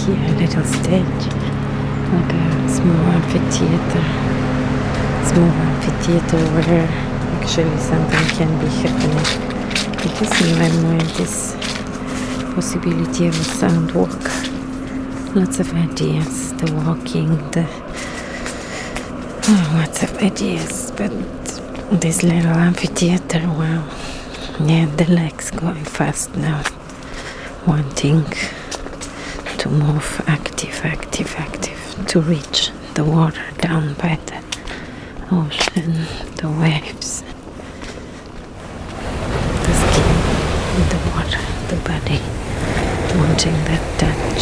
here a little stage, like a small amphitheater. Small amphitheater where actually something can be happening. Because even with this possibility of a sound walk, lots of ideas, the walking, lots of ideas, but this little amphitheater, wow, yeah, the legs going fast now, wanting to move, active, to reach the water down by the ocean, the waves, the skin, the water, the body, wanting that touch.